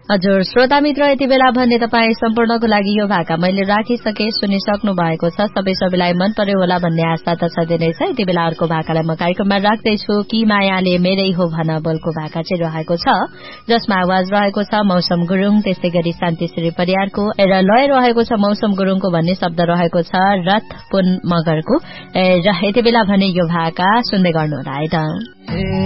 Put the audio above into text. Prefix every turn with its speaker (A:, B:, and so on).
A: हजुर श्रोता मित्र यति बेला भन्ने तपाईँ सम्पूर्णको लागि यो भाका मैले राखिसके सुनिसक्नु भएको छ सबैलाई मन पर्यो होला भन्ने आशा त छँदै नै छ। यति बेला अर्को भाकालाई म कार्यक्रममा राख्दैछु कि मायाले मेरै हो भन बोलको भाका चाहिँ रहेको छ जसमा आवाज रहेको छ मौसम गुरुङ त्यस्तै गरी शान्तिश्री परियारको र लय रहेको छ मौसम गुरुङको भन्ने शब्द रहेको छ रथ पुन मगरको र यति बेला भने यो भाका सुन्दै गर्नु होला है त।